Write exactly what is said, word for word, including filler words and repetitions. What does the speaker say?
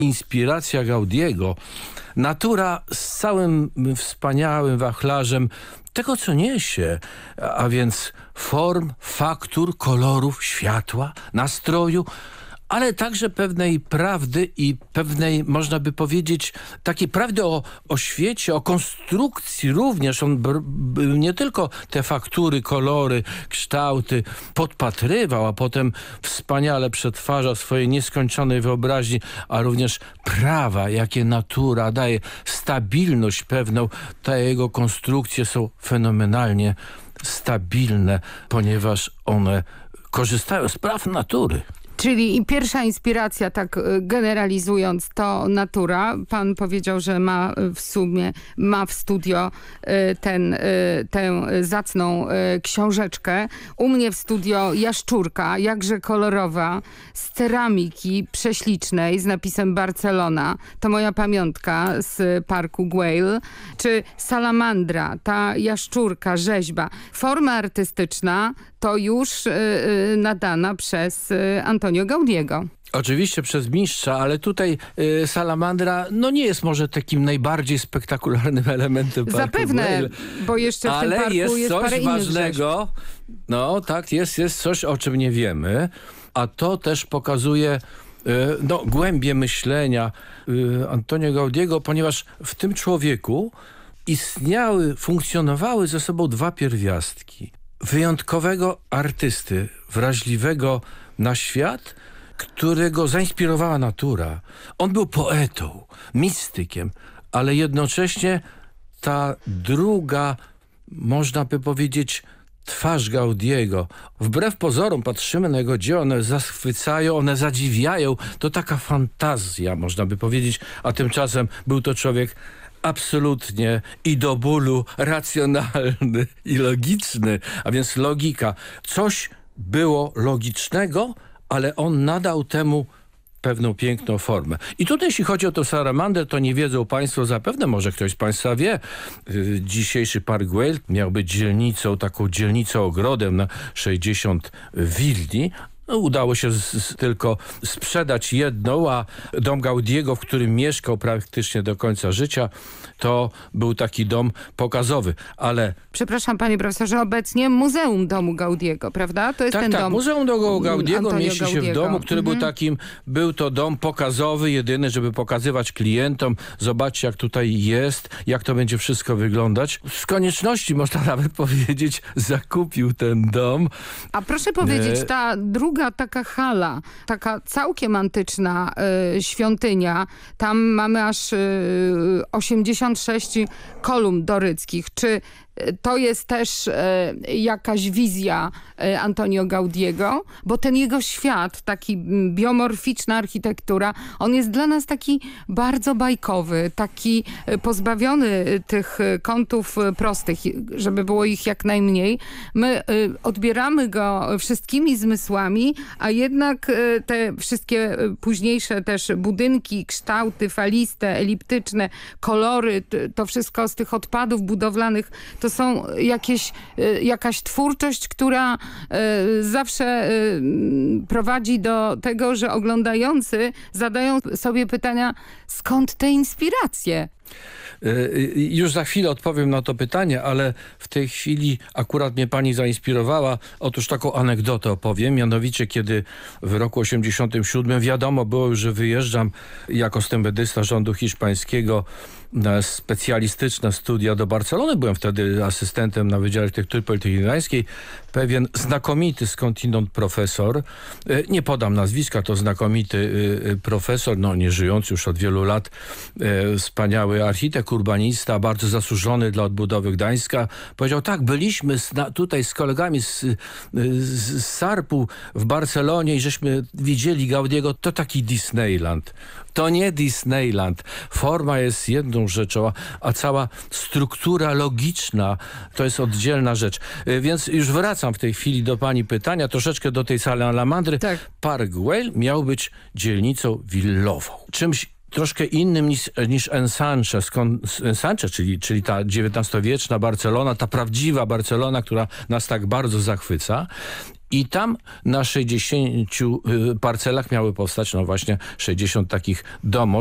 inspiracja Gaudiego, natura z całym wspaniałym wachlarzem tego, co niesie, a więc form, faktur, kolorów, światła, nastroju, ale także pewnej prawdy i pewnej, można by powiedzieć, takiej prawdy o, o świecie, o konstrukcji również. On b, b, nie tylko te faktury, kolory, kształty podpatrywał, a potem wspaniale przetwarza swojej nieskończonej wyobraźni, a również prawa, jakie natura daje, stabilność pewną. Te jego konstrukcje są fenomenalnie stabilne, ponieważ one korzystają z praw natury. Czyli i pierwsza inspiracja, tak generalizując, to natura. Pan powiedział, że ma w sumie, ma w studio ten, tę zacną książeczkę. U mnie w studio jaszczurka, jakże kolorowa, z ceramiki prześlicznej z napisem Barcelona. To moja pamiątka z parku Güell. Czy salamandra, ta jaszczurka, rzeźba. Forma artystyczna to już yy, nadana przez yy, Antonio Gaudiego. Oczywiście przez mistrza, ale tutaj y, salamandra no nie jest może takim najbardziej spektakularnym elementem parku. Zapewne, Güell, bo jeszcze w ale tym parku jest, jest coś parę ważnego. No tak, jest, jest coś, o czym nie wiemy, a to też pokazuje y, no, głębię myślenia y, Antonio Gaudiego, ponieważ w tym człowieku istniały, funkcjonowały ze sobą dwa pierwiastki. Wyjątkowego artysty, wrażliwego na świat, którego zainspirowała natura. On był poetą, mistykiem, ale jednocześnie ta druga, można by powiedzieć, twarz Gaudiego. Wbrew pozorom patrzymy na jego dzieła, one zachwycają, one zadziwiają. To taka fantazja, można by powiedzieć, a tymczasem był to człowiek absolutnie i do bólu racjonalny i logiczny, a więc logika. Coś było logicznego, ale on nadał temu pewną piękną formę. I tutaj jeśli chodzi o tę salamandrę, to nie wiedzą państwo zapewne, może ktoś z państwa wie, yy, dzisiejszy Park Güell miał być dzielnicą, taką dzielnicą ogrodem na sześćdziesiąt willi. No, udało się z, z, tylko sprzedać jedną, a dom Gaudiego, w którym mieszkał praktycznie do końca życia, to był taki dom pokazowy, ale... Przepraszam panie profesorze, obecnie Muzeum Domu Gaudiego, prawda? To jest tak, ten tak, dom. Muzeum Domu Gaudiego Antonio mieści Gaudiego. się w domu, który mhm. był takim, był to dom pokazowy, jedyny, żeby pokazywać klientom, zobaczcie jak tutaj jest, jak to będzie wszystko wyglądać. Z konieczności, można nawet powiedzieć, zakupił ten dom. A proszę powiedzieć, e... ta druga taka hala, taka całkiem antyczna y, świątynia, tam mamy aż y, osiemdziesiąt sześć kolumn doryckich. Czy to jest też e, jakaś wizja e, Antonio Gaudiego? Bo ten jego świat, taki biomorficzna architektura, on jest dla nas taki bardzo bajkowy, taki pozbawiony tych kątów prostych, żeby było ich jak najmniej. My e, odbieramy go wszystkimi zmysłami, a jednak e, te wszystkie późniejsze też budynki, kształty faliste, eliptyczne, kolory, to wszystko z tych odpadów budowlanych, to są jakieś, jakaś twórczość, która zawsze prowadzi do tego, że oglądający zadają sobie pytania, skąd te inspiracje? Już za chwilę odpowiem na to pytanie, ale w tej chwili akurat mnie pani zainspirowała. Otóż taką anegdotę opowiem, mianowicie kiedy w roku osiemdziesiątym siódmym wiadomo było już, że wyjeżdżam jako stympedysta rządu hiszpańskiego na specjalistyczne studia do Barcelony. Byłem wtedy asystentem na Wydziale Architektury Politechnikańskiej. Pewien znakomity skądinąd profesor, nie podam nazwiska, to znakomity profesor, no nie żyjący już od wielu lat, wspaniały architekt, urbanista, bardzo zasłużony dla odbudowy Gdańska. Powiedział, tak, byliśmy tutaj z kolegami z, z Sarpu w Barcelonie i żeśmy widzieli Gaudiego, to taki Disneyland. To nie Disneyland. Forma jest jedną rzeczą, a cała struktura logiczna to jest oddzielna rzecz. Więc już wracam w tej chwili do pani pytania, troszeczkę do tej salamandry. Tak. Park Güell miał być dzielnicą willową. Czymś troszkę innym niż, niż Ensanche, skąd, Ensanche, czyli, czyli ta dziewiętnastowieczna Barcelona, ta prawdziwa Barcelona, która nas tak bardzo zachwyca. I tam na sześćdziesięciu parcelach miały powstać no właśnie sześćdziesiąt takich domów.